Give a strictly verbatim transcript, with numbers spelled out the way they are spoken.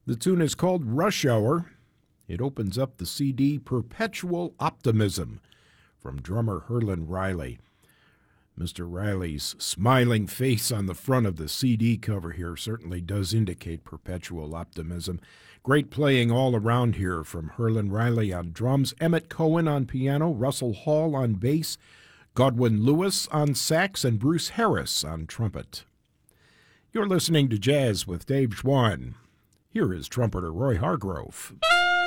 The tune is called Rush Hour. It opens up the C D Perpetual Optimism from drummer Herlin Riley. Mister Riley's smiling face on the front of the C D cover here certainly does indicate perpetual optimism. Great playing all around here from Herlin Riley on drums, Emmett Cohen on piano, Russell Hall on bass, Godwin Lewis on sax, and Bruce Harris on trumpet. You're listening to Jazz with Dave Schwann. Here is trumpeter Roy Hargrove.